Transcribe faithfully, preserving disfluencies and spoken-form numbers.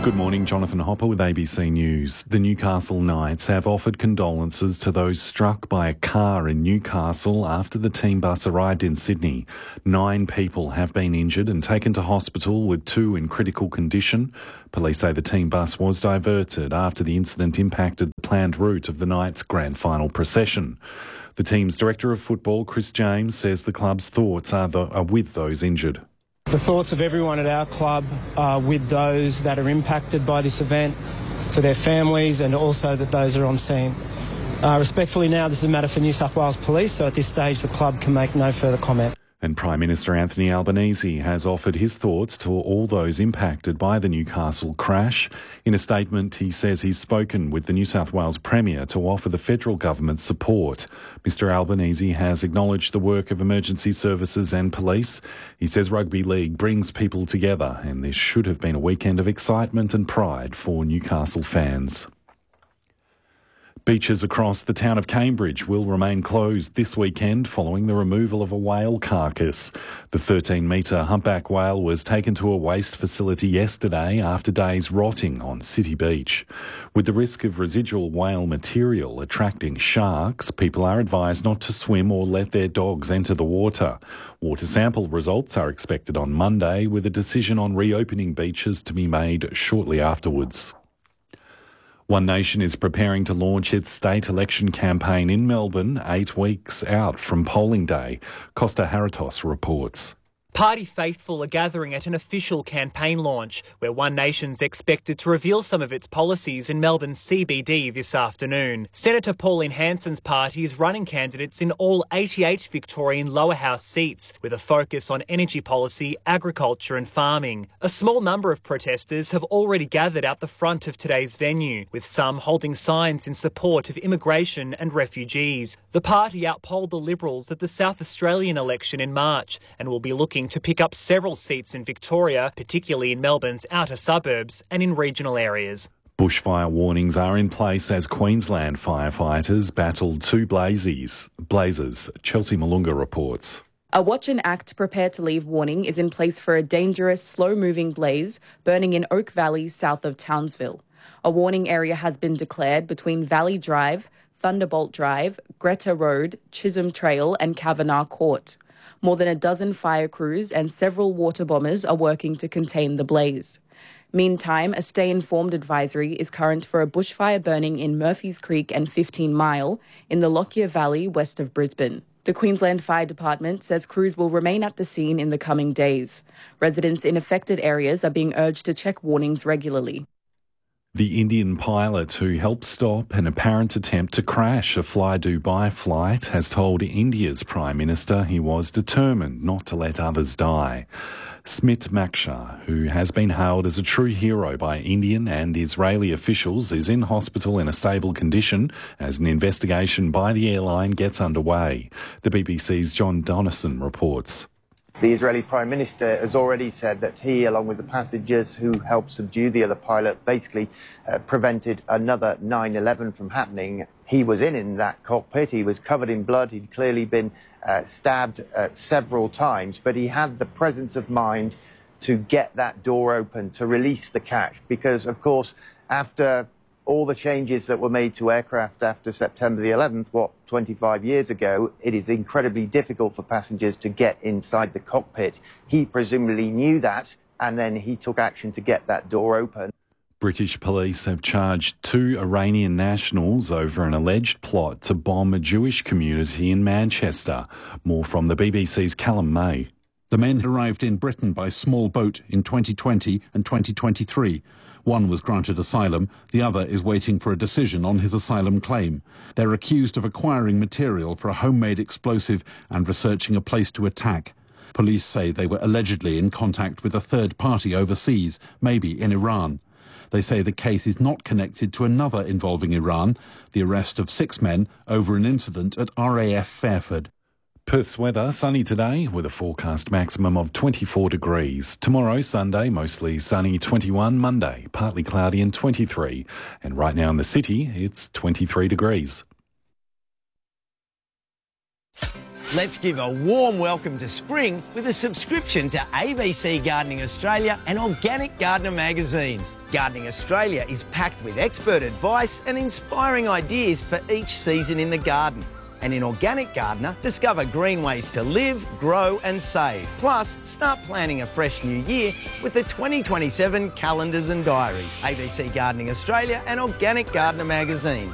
Good morning, Jonathan Hopper with A B C News. The Newcastle Knights have offered condolences to those struck by a car in Newcastle after the team bus arrived in Sydney. Nine people have been injured and taken to hospital, with two in critical condition. Police say the team bus was diverted after the incident impacted the planned route of the Knights' grand final procession. The team's director of football, Chris James, says the club's thoughts are, the, are with those injured. The thoughts of everyone at our club are with those that are impacted by this event, to their families, and also that those are on scene. Uh, respectfully now, this is a matter for New South Wales Police, so at this stage the club can make no further comment. And Prime Minister Anthony Albanese has offered his thoughts to all those impacted by the Newcastle crash. In a statement, he says he's spoken with the New South Wales Premier to offer the federal government support. Mister Albanese has acknowledged the work of emergency services and police. He says rugby league brings people together, and this should have been a weekend of excitement and pride for Newcastle fans. Beaches across the town of Cambridge will remain closed this weekend following the removal of a whale carcass. The thirteen metre humpback whale was taken to a waste facility yesterday after days rotting on City Beach. With the risk of residual whale material attracting sharks, people are advised not to swim or let their dogs enter the water. Water sample results are expected on Monday, with a decision on reopening beaches to be made shortly afterwards. One Nation is preparing to launch its state election campaign in Melbourne eight weeks out from polling day. Costa Haratos reports. Party faithful are gathering at an official campaign launch, where One Nation's expected to reveal some of its policies in Melbourne's C B D this afternoon. Senator Pauline Hanson's party is running candidates in all eighty-eight Victorian lower house seats, with a focus on energy policy, agriculture and farming. A small number of protesters have already gathered out the front of today's venue, with some holding signs in support of immigration and refugees. The party outpolled the Liberals at the South Australian election in March and will be looking to pick up several seats in Victoria, particularly in Melbourne's outer suburbs and in regional areas. Bushfire warnings are in place as Queensland firefighters battle two blazes. Blazes. Chelsea Malunga reports. A watch and act, prepare to leave warning is in place for a dangerous, slow-moving blaze burning in Oak Valley, south of Townsville. A warning area has been declared between Valley Drive, Thunderbolt Drive, Greta Road, Chisholm Trail and Kavanagh Court. More than a dozen fire crews and several water bombers are working to contain the blaze. Meantime, a stay informed advisory is current for a bushfire burning in Murphy's Creek and fifteen mile in the Lockyer Valley west of Brisbane. The Queensland Fire Department says crews will remain at the scene in the coming days. Residents in affected areas are being urged to check warnings regularly. The Indian pilot who helped stop an apparent attempt to crash a Fly Dubai flight has told India's Prime Minister he was determined not to let others die. Smit Makshar, who has been hailed as a true hero by Indian and Israeli officials, is in hospital in a stable condition as an investigation by the airline gets underway. The B B C's John Donnison reports. The Israeli Prime Minister has already said that he, along with the passengers who helped subdue the other pilot, basically uh, prevented another nine eleven from happening. He was in in that cockpit. He was covered in blood. He'd clearly been uh, stabbed uh, several times, but he had the presence of mind to get that door open, to release the catch, because, of course, after all the changes that were made to aircraft after September the eleventh, what, twenty-five years ago, it is incredibly difficult for passengers to get inside the cockpit. He presumably knew that, and then he took action to get that door open. British police have charged two Iranian nationals over an alleged plot to bomb a Jewish community in Manchester. More from the B B C's Callum May. The men arrived in Britain by small boat in twenty twenty and twenty twenty-three. One was granted asylum, the other is waiting for a decision on his asylum claim. They're accused of acquiring material for a homemade explosive and researching a place to attack. Police say they were allegedly in contact with a third party overseas, maybe in Iran. They say the case is not connected to another involving Iran, the arrest of six men over an incident at R A F Fairford. Perth's weather, sunny today with a forecast maximum of twenty-four degrees. Tomorrow, Sunday, mostly sunny, twenty-one. Monday, partly cloudy and twenty-three. And right now in the city, it's twenty-three degrees. Let's give a warm welcome to spring with a subscription to A B C Gardening Australia and Organic Gardener magazines. Gardening Australia is packed with expert advice and inspiring ideas for each season in the garden. And in Organic Gardener, discover green ways to live, grow and save. Plus, start planning a fresh new year with the twenty twenty-seven calendars and diaries. A B C Gardening Australia and Organic Gardener magazines.